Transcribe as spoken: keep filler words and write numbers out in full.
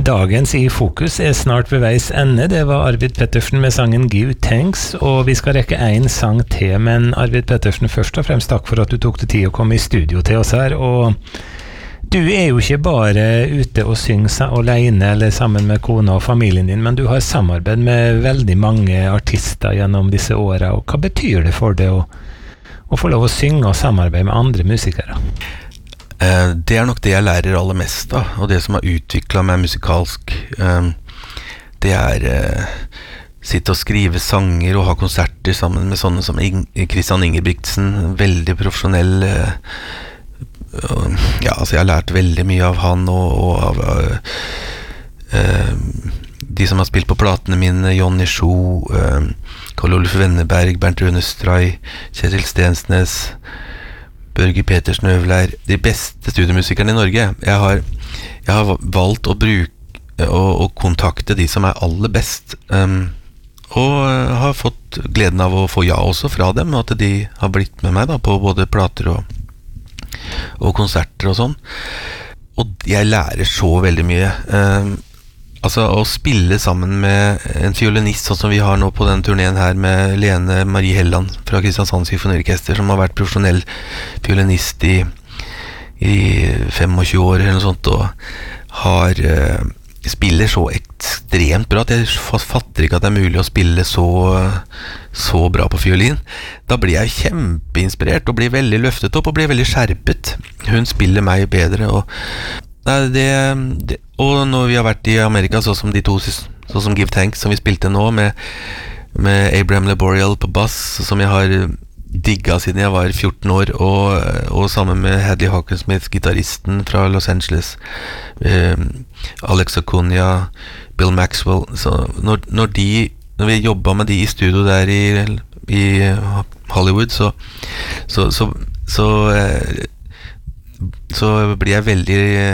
Dagens I Fokus er snart ved veis ende. Det var Arvid Pettersen med sangen Give Thanks, og vi skal rekke en sang til, men Arvid Pettersen, først og fremst takk for at du tok deg tid å komme i studio til oss her, og du er jo ikke bare ute og synger alene eller sammen med kona og familien din, men du har samarbeid med veldig mange artister gjennom disse årene, og hva betyr det for deg å, å få lov å synge og samarbeide med andre musikere? Det er nok det jeg lærer aller mest av, og det som har utviklet meg musikalsk. Det er sitte og skrive sanger og ha konserter sammen med sånne som Christian Ingebrigtsen, veldig profesjonell. Ja, altså jeg har lært veldig mye av han og, og av uh, de som har spilt på platene mine, Johnny Scho, uh, Karl Oluf Wennerberg, Bernt Rune Stray, Kjetil Stensnes, Børge Petersen Øvleir, de beste studiemusikerne i Norge. Jeg har, jeg har valgt å bruke og, og kontakte de som er aller best, um, og uh, har fått gleden av å få ja også fra dem, og at de har blitt med meg da, på både plater og, og konserter og sånn. Og jeg lærer så veldig mye. Um, altså å spille sammen med en fiolinist, sånn som vi har nå på den turneen her med Lene Marie Helland fra Kristiansand Symfoniorkester, som har vært profesjonell fiolinist i, i tjuefem år eller noe sånt, og har uh, spiller så ekstremt bra at jeg fatter ikke at det er mulig å spille så, så bra på fiolin. Da blir jeg kjempeinspirert og blir veldig løftet opp og blir veldig skjerpet. Hun spiller meg bedre, og nei, det, det, og når vi har vært i Amerika, sånn som de to, sånn som Give Thanks, som vi spilte nå, med, med Abraham Laboriel på bass, som jeg har digget siden jeg var fjorten år, og, og sammen med Hadley Hawkinsmith, gitaristen fra Los Angeles, eh, Alex Acuna, Bill Maxwell. Så når, når, de, når vi jobbet med de i studio der i, i Hollywood, så, så, så, så, eh, så blir jeg veldig